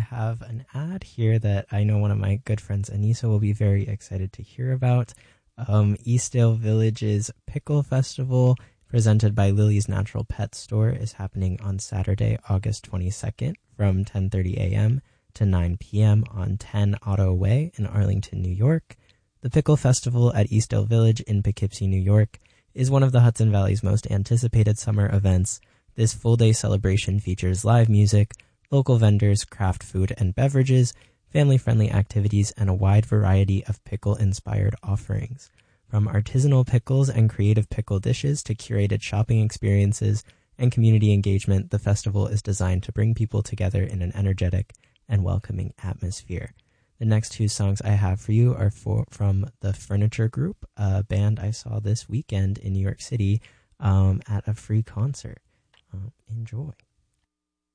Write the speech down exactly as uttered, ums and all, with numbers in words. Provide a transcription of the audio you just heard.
have an ad here that I know one of my good friends, Anissa, will be very excited to hear about. Um, Eastdale Village's Pickle Festival, presented by Lily's Natural Pet Store, is happening on Saturday, August twenty-second from ten thirty a.m. to nine p.m. on ten Otto Way in Arlington, New York. The Pickle Festival at Eastdale Village in Poughkeepsie, New York, is one of the Hudson Valley's most anticipated summer events. This full-day celebration features live music, local vendors, craft food and beverages, family-friendly activities, and a wide variety of pickle-inspired offerings. From artisanal pickles and creative pickle dishes to curated shopping experiences and community engagement, the festival is designed to bring people together in an energetic and welcoming atmosphere. The next two songs I have for you are for, from the Furniture Group, a band I saw this weekend in New York City um, at a free concert. Um, enjoy.